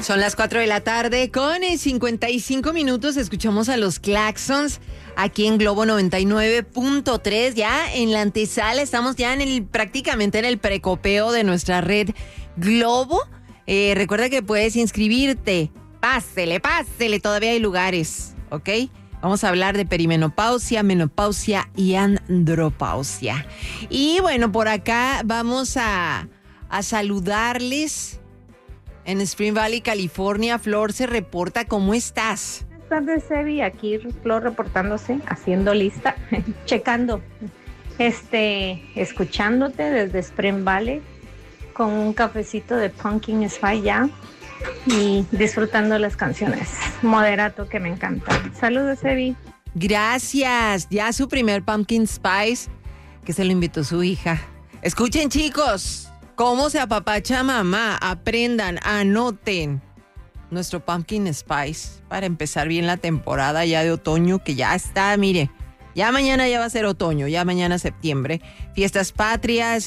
Son las 4 de la tarde con 55 minutos. Escuchamos a los Claxons aquí en Globo 99.3. Ya en la antesala, estamos ya prácticamente en el precopeo de nuestra red Globo. Recuerda que puedes inscribirte. Pásele, todavía hay lugares, ¿ok? Vamos a hablar de perimenopausia, menopausia y andropausia. Y bueno, por acá vamos a saludarles. En Spring Valley, California, Flor se reporta. ¿Cómo estás? Buenas tardes, Evi. Aquí Flor reportándose, haciendo lista, checando, escuchándote desde Spring Valley con un cafecito de Pumpkin Spice ya y disfrutando las canciones. Moderato que me encanta. Saludos, Evi. Gracias. Ya su primer Pumpkin Spice, que se lo invitó su hija. Escuchen, chicos. ¿Cómo se apapacha mamá? Aprendan, anoten nuestro Pumpkin Spice para empezar bien la temporada ya de otoño, que ya está, mire, ya mañana ya va a ser otoño, ya mañana septiembre. Fiestas patrias,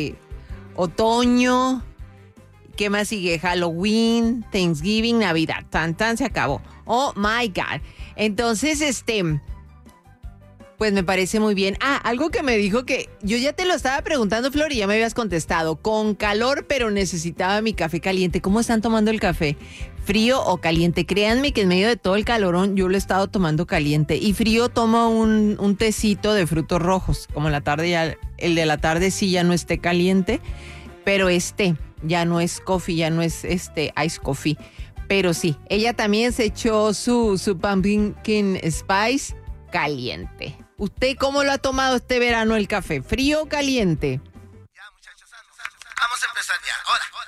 otoño, ¿qué más sigue? Halloween, Thanksgiving, Navidad, tan se acabó. Oh my God. Entonces, pues me parece muy bien. Algo que me dijo que yo ya te lo estaba preguntando, Flor, y ya me habías contestado. Con calor, pero necesitaba mi café caliente. ¿Cómo están tomando el café? ¿Frío o caliente? Créanme que en medio de todo el calorón yo lo he estado tomando caliente. Y frío tomo un tecito de frutos rojos. Como la tarde ya, el de la tarde sí ya no esté caliente, pero ya no es coffee, ya no es ice coffee. Pero sí, ella también se echó su pumpkin spice caliente. ¿Usted cómo lo ha tomado este verano el café? ¿Frío o caliente? Ya, muchachos, vamos a empezar ya. Ahora.